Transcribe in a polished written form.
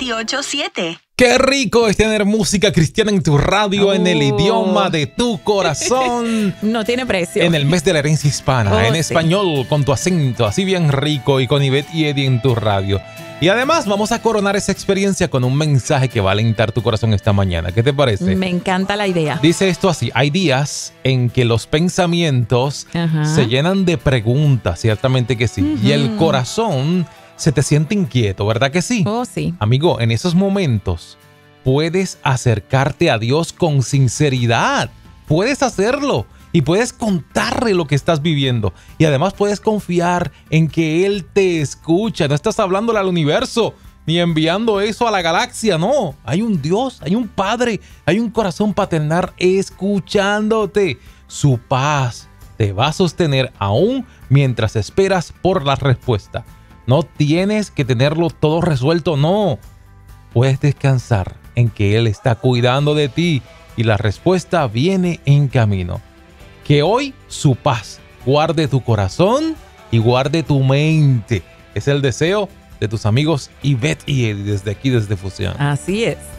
98.7. Qué rico es tener música cristiana en tu radio, en el idioma de tu corazón. No tiene precio. En el mes de la herencia hispana, en sí. español, con tu acento, así bien rico, y con Ivette y Eddie en tu radio. Y además vamos a coronar esa experiencia con un mensaje que va a alentar tu corazón esta mañana. ¿Qué te parece? Me encanta la idea. Dice esto así: hay días en que los pensamientos se llenan de preguntas, ciertamente que sí, y el corazón se te siente inquieto, ¿verdad que sí? Oh, sí. Amigo, en esos momentos puedes acercarte a Dios con sinceridad. Puedes hacerlo y puedes contarle lo que estás viviendo. Y además puedes confiar en que Él te escucha. No estás hablándole al universo ni enviando eso a la galaxia, no. Hay un Dios, hay un Padre, hay un corazón paternal escuchándote. Su paz te va a sostener aún mientras esperas por la respuesta. No tienes que tenerlo todo resuelto, no. Puedes descansar en que Él está cuidando de ti y la respuesta viene en camino. Que hoy su paz guarde tu corazón y guarde tu mente. Es el deseo de tus amigos Ivette y Eddie desde aquí, desde Fusión. Así es.